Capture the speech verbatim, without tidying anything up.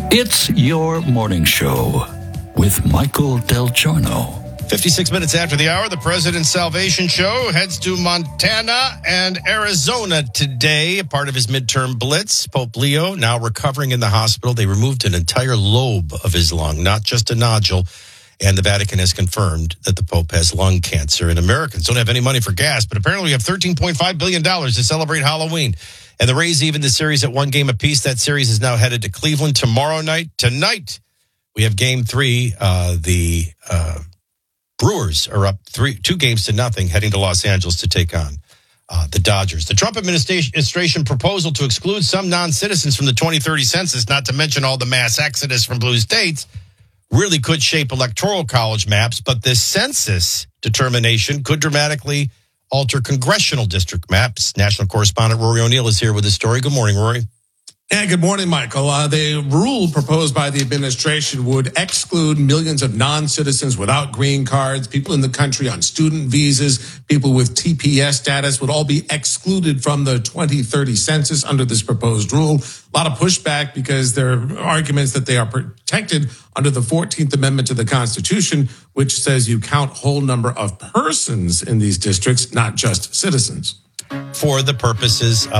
It's your morning show with Michael Del Giorno. fifty-six minutes after the hour, the President's Salvation Show heads to Montana and Arizona today, part of his midterm blitz. Pope Leo now recovering in the hospital. They removed an entire lobe of his lung, not just a nodule. And the Vatican has confirmed that the Pope has lung cancer. And Americans don't have any money for gas, but apparently we have thirteen point five billion dollars to celebrate Halloween. And the Rays even the series at one game apiece. That series is now headed to Cleveland tomorrow night. Tonight, we have game three. Uh, the uh, Brewers are up three, two games to nothing, heading to Los Angeles to take on uh, the Dodgers. The Trump administration proposal to exclude some non-citizens from the twenty thirty census, not to mention all the mass exodus from blue states, really could shape electoral college maps. But this census determination could dramatically alter congressional district maps. National correspondent Rory O'Neill is here with the story. Good morning, Rory. Yeah, good morning, Michael. Uh, the rule proposed by the administration would exclude millions of non-citizens without green cards, people in the country on student visas, people with T P S status would all be excluded from the twenty thirty census under this proposed rule. A lot of pushback because there are arguments that they are protected under the fourteenth Amendment to the Constitution, which says you count whole number of persons in these districts, not just citizens. For the purposes of